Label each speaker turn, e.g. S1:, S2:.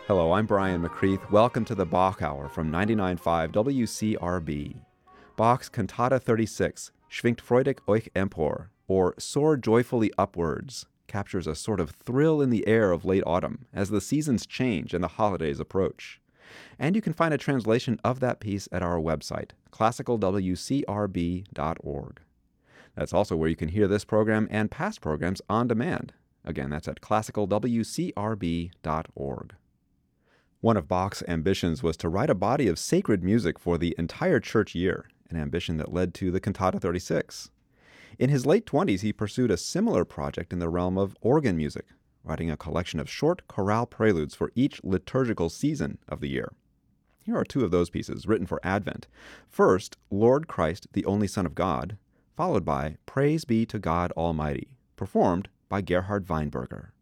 S1: Hello, I'm Brian McCreath. Welcome to the Bach Hour from 99.5 WCRB. Bach's Cantata 36, Schwingt freudig euch empor, or Soar Joyfully Upwards, captures a sort of thrill in the air of late autumn as the seasons change and the holidays approach. And you can find a translation of that piece at our website, classicalwcrb.org. That's also where you can hear this program and past programs on demand. Again, that's at classicalwcrb.org. One of Bach's ambitions was to write a body of sacred music for the entire church year, an ambition that led to the Cantata 36. In his late 20s, he pursued a similar project in the realm of organ music, writing a collection of short chorale preludes for each liturgical season of the year. Here are two of those pieces, written for Advent. First, Lord Christ, the only Son of God, followed by Praise Be to God Almighty, performed by Gerhard Weinberger.